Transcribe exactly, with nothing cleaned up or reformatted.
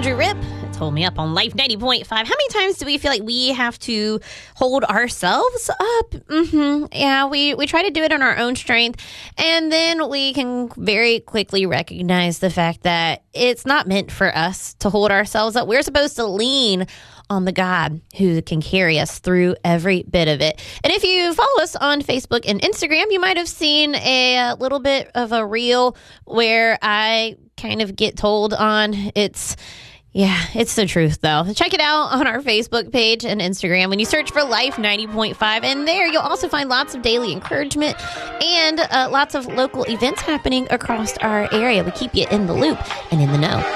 Andrew Rip. It's Hold Me Up on Life ninety point five. How many times do we feel like we have to hold ourselves up? Mm-hmm. Yeah, we, we try to do it on our own strength, and then we can very quickly recognize the fact that it's not meant for us to hold ourselves up. We're supposed to lean on the God who can carry us through every bit of it. And if you follow us on Facebook and Instagram, you might have seen a little bit of a reel where I kind of get told on. It's, yeah, it's the truth, though. Check it out on our Facebook page and Instagram when you search for Life ninety point five. And there you'll also find lots of daily encouragement and uh, lots of local events happening across our area. We keep you in the loop and in the know.